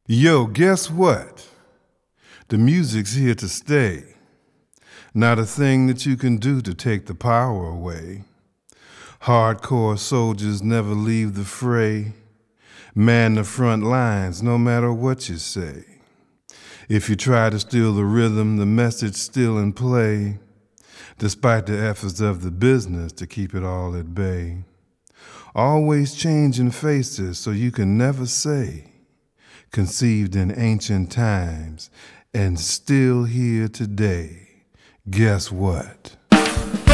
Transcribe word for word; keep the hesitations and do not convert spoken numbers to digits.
Yo, guess what? The music's here to stay. Not a thing that you can do to take the power away. Hardcore soldiers never leave the fray. Man the front lines no matter what you say. If you try to steal the rhythm, the message still in play, despite the efforts of the business to keep it all at bay. Always changing faces so you can never say, conceived in ancient times and still here today. Guess what?